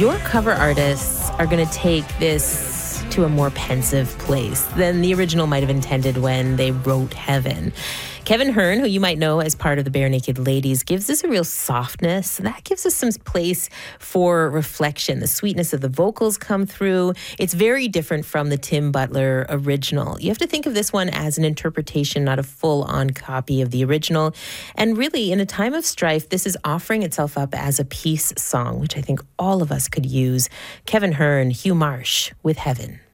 Your cover artists are going to take this to a more pensive place than the original might have intended when they wrote Heaven. Kevin Hearn, who you might know as part of the Barenaked Ladies, gives this a real softness. That gives us some place for reflection. The sweetness of the vocals come through. It's very different from the Tim Butler original. You have to think of this one as an interpretation, not a full-on copy of the original. And really, in a time of strife, this is offering itself up as a peace song, which I think all of us could use. Kevin Hearn, Hugh Marsh with Heaven.